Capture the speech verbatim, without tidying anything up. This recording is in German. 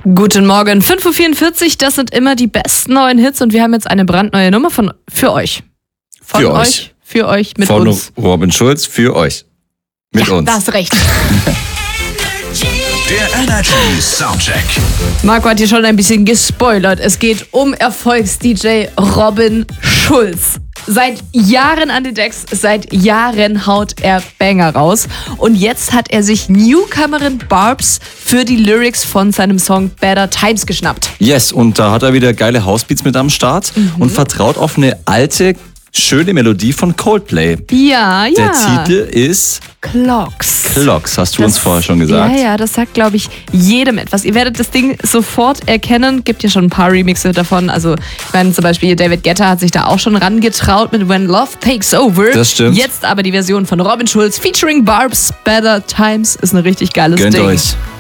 Guten Morgen, fünf Uhr vierundvierzig, das sind immer die besten neuen Hits und wir haben jetzt eine brandneue Nummer von für euch. Von für euch, euch. Für euch, mit von uns. Von Robin Schulz, für euch. Mit ja, uns. Da hast recht. Der Energy Soundcheck. Marco hat hier schon ein bisschen gespoilert. Es geht um Erfolgs-D J Robin Schulz. Seit Jahren an den Decks, seit Jahren haut er Banger raus. Und jetzt hat er sich Newcomerin Barbs für die Lyrics von seinem Song Better Times geschnappt. Yes, und da hat er wieder geile Housebeats mit am Start mhm. und vertraut auf eine alte, schöne Melodie von Coldplay. Ja, ja. Der Titel ist Clocks. Clocks, hast du das, uns vorher schon gesagt. Ja, ja, das sagt, glaube ich, jedem etwas. Ihr werdet das Ding sofort erkennen. Gibt ja schon ein paar Remixe davon. Also, ich meine, zum Beispiel David Guetta hat sich da auch schon rangetraut mit When Love Takes Over. Das stimmt. Jetzt aber die Version von Robin Schulz featuring Barbs, Better Times, ist ein richtig geiles Gönnt Ding. euch.